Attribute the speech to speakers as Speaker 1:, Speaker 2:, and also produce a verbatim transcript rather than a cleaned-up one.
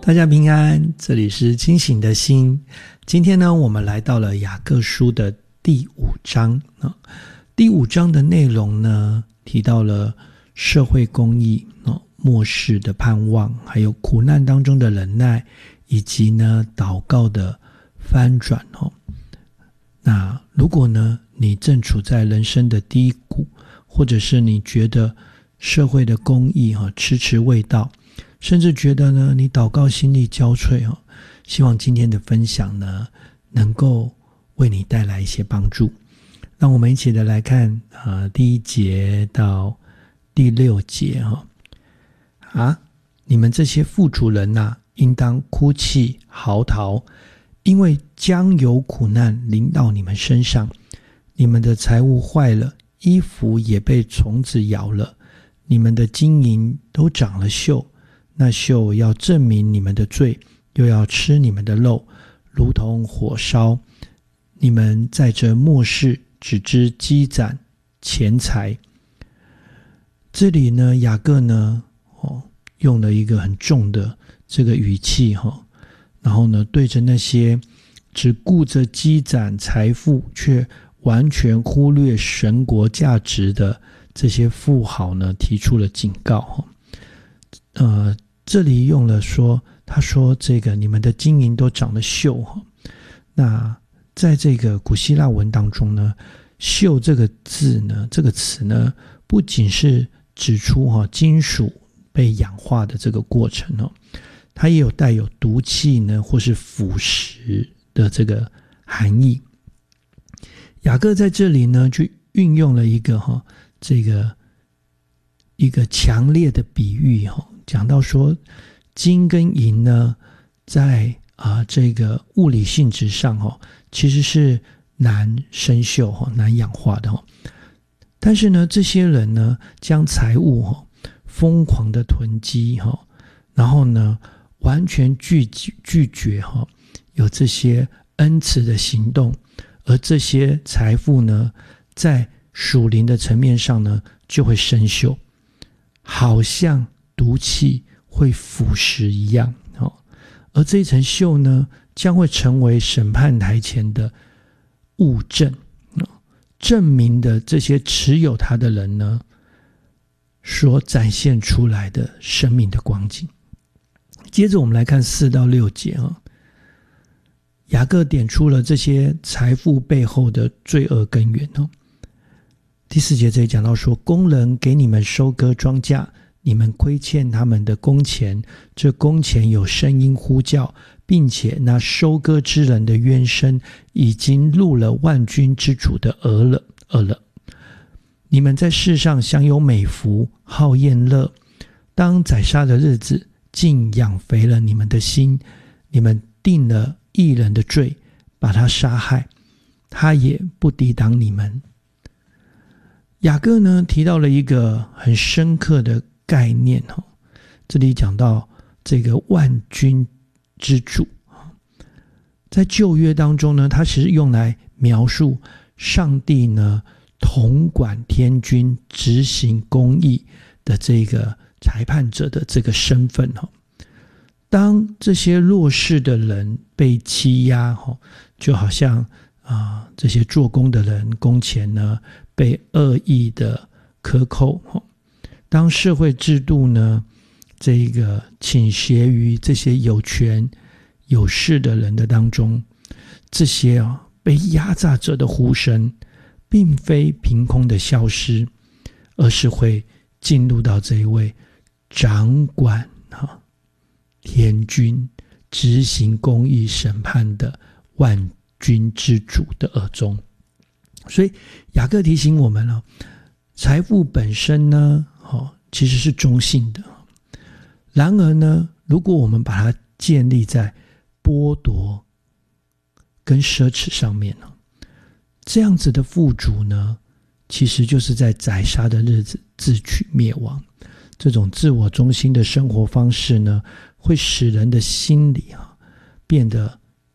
Speaker 1: 大家平安，这里是清醒的心。今天呢，我们来到了雅各书的第五章。第五章的内容呢，提到了社会公义、末世的盼望，还有苦难当中的忍耐，以及呢祷告的翻转。那如果呢你正处在人生的低谷，或者是你觉得社会的公义迟迟未到，甚至觉得呢你祷告心力交瘁，希望今天的分享呢能够为你带来一些帮助。让我们一起的来看、呃、第一节到第六节啊，你们这些富足人啊，应当哭泣嚎啕，因为将有苦难临到你们身上，你们的财物坏了，衣服也被虫子咬了，你们的金银都长了锈，那锈要证明你们的罪，又要吃你们的肉，如同火烧。你们在这末世只知积攒钱财。这里呢，雅各呢、哦、用了一个很重的这个语气、哦、然后呢，对着那些只顾着积攒财富却完全忽略神国价值的这些富豪呢，提出了警告、哦、呃，这里用了说，他说这个你们的金银都长了锈、哦、那在这个古希腊文当中呢，锈这个字呢，这个词呢，不仅是指出、哦、金属被氧化的这个过程、哦、它也有带有毒气呢，或是腐蚀的这个含义。雅各在这里呢，就运用了一个、哦、这个一个强烈的比喻、哦、讲到说金跟银呢，在啊这个物理性质上、哦、其实是难生锈、哦、难氧化的、哦、但是呢，这些人呢，将财物、哦、疯狂的囤积、哦、然后呢，完全拒拒绝、哦、有这些恩慈的行动，而这些财富呢，在属灵的层面上呢，就会生锈，好像毒气会腐蚀一样、哦、而这一层锈呢，将会成为审判台前的物证、哦、证明的这些持有它的人呢，所展现出来的生命的光景。接着我们来看四到六节、哦、雅各点出了这些财富背后的罪恶根源、哦、第四节这里讲到说，工人给你们收割庄稼，你们亏欠他们的工钱，这工钱有声音呼叫，并且那收割之人的冤声已经入了万军之主的耳了耳了。你们在世上享有美福，好宴乐，当宰杀的日子，竟养肥了你们的心。你们定了义人的罪，把他杀害，他也不抵挡你们。雅各呢，提到了一个很深刻的概念、哦、这里讲到这个万军之主，在旧约当中呢，它其实用来描述上帝呢统管天军、执行公义的这个裁判者的这个身份、哦、当这些弱势的人被欺压、哦、就好像、呃、这些做工的人工钱呢被恶意的克扣、哦，当社会制度呢这个倾斜于这些有权有势的人的当中，这些、啊、被压榨者的呼声并非凭空的消失，而是会进入到这一位掌管、啊、天军执行公义审判的万军之主的耳中。所以雅各提醒我们、啊、财富本身呢、哦、其实是中性的，然而呢，如果我们把它建立在剥夺跟奢侈上面，这样子的富足呢，其实就是在宰杀的日子自取灭亡。这种自我中心的生活方式呢，会使人的心里、啊、变得